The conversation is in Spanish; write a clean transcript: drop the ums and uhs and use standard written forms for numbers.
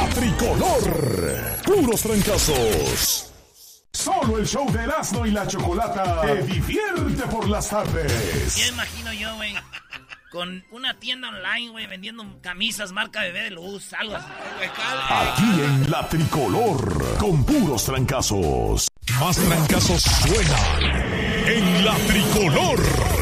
Tricolor. Puros trancazos. Solo el show de Erasmo y la Chocolata te divierte por las tardes. Ya imagino yo, güey, con una tienda online, güey, vendiendo camisas marca Bebé de Luz, algo así. Aquí en La Tricolor, con puros trancazos. Más trancazos suenan en La Tricolor.